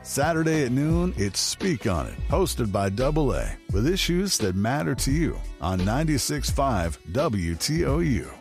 Saturday at noon, it's Speak On It, hosted by Double A, with issues that matter to you on 96.5 WTOU.